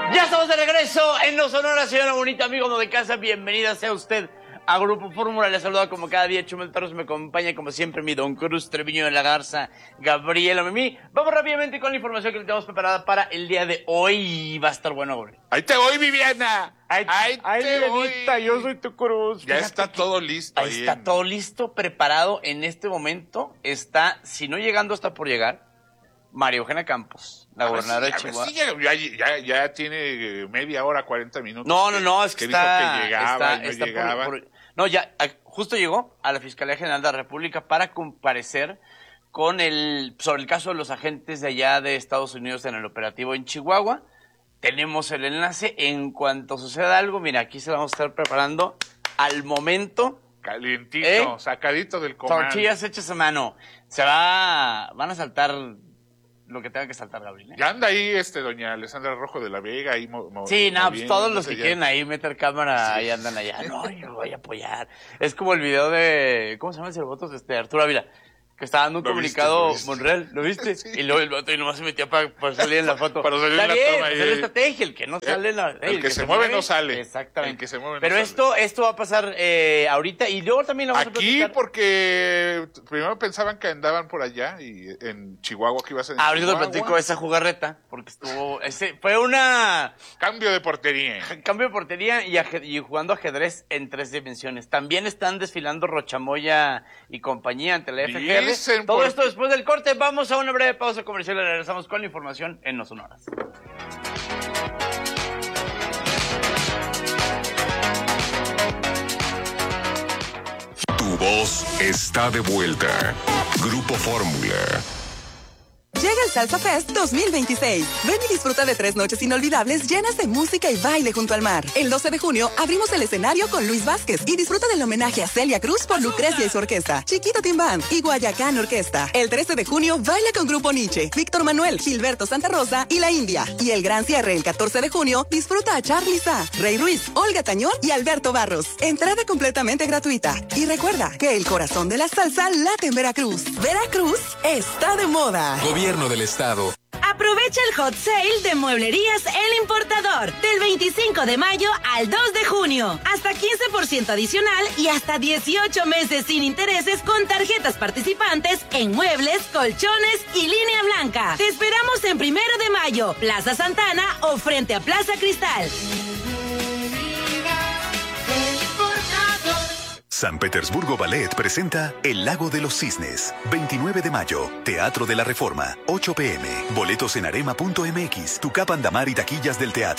Ya estamos de regreso en Los Sonora, señora bonita, amigo de casa. Bienvenida sea usted a Grupo Fórmula. Le saluda como cada día Chumel Torres. Me acompaña como siempre mi Don Cruz Treviño de la Garza, Gabriela Mimi. Vamos rápidamente con la información que le tenemos preparada para el día de hoy. Va a estar bueno, Gabriel. Ahí te voy, Viviana. Ahí te voy. Yo soy tu Cruz. Ya está todo listo. Ahí está todo listo, preparado. En este momento está, si no llegando, está por llegar, María Eugenia Campos, la gobernadora de Chihuahua. Sí, ya tiene media hora, 40 minutos. No, es que está... dijo que llegaba y no llegaba. No, ya, justo llegó a la Fiscalía General de la República para comparecer sobre el caso de los agentes de allá de Estados Unidos en el operativo en Chihuahua. Tenemos el enlace. En cuanto suceda algo, mira, aquí se lo vamos a estar preparando al momento. Calientito, sacadito del comal. Tortillas hechas a mano. Van a saltar lo que tenga que saltar, Gabriel. Ya anda ahí doña Alessandra Rojo de la Vega. Ahí sí, pues todos los que quieren ahí meter cámara, ahí andan allá. No, yo voy a apoyar. Es como el video de, ¿cómo se llama ese votos? Arturo Ávila, que estaba dando un comunicado Monreal, ¿lo viste? Sí. Y luego el vato y nomás se metía para salir en la foto. Para salir Está en la bien, toma. Es la estrategia, el que no sale el que se mueve no sale. Exactamente. El que se mueve no Pero sale. esto va a pasar ahorita y luego también lo vamos a platicar. Aquí porque primero pensaban que andaban por allá y en Chihuahua, que iba a ser en ahorita te Chihuahua. platico esa jugarreta, porque fue una... Cambio de portería. Cambio de portería y jugando ajedrez en 3 dimensiones. También están desfilando Rochamoya y compañía ante la FGR. Todo esto después del corte. Vamos a una breve pausa comercial y regresamos con la información en No Sonoras. Tu voz está de vuelta. Grupo Fórmula. Llega el Salsa Fest 2026. Ven y disfruta de 3 noches inolvidables llenas de música y baile junto al mar. El 12 de junio abrimos el escenario con Luis Vázquez y disfruta del homenaje a Celia Cruz por Lucrecia y su orquesta, Chiquito Team Band y Guayacán Orquesta. El 13 de junio baila con Grupo Nietzsche, Víctor Manuel, Gilberto Santa Rosa y La India. Y el gran cierre el 14 de junio disfruta a Charly Sa, Rey Ruiz, Olga Tañón y Alberto Barros. Entrada completamente gratuita. Y recuerda que el corazón de la salsa late en Veracruz. Veracruz está de moda. Gobierno del Estado. Aprovecha el hot sale de Mueblerías El Importador del 25 de mayo al 2 de junio. Hasta 15% adicional y hasta 18 meses sin intereses con tarjetas participantes en muebles, colchones y línea blanca. Te esperamos en 1 de mayo, Plaza Santana o frente a Plaza Cristal. San Petersburgo Ballet presenta El Lago de los Cisnes. 29 de mayo, Teatro de la Reforma, 8 p.m. Boletos en arema.mx, Tucapán Damar y taquillas del teatro.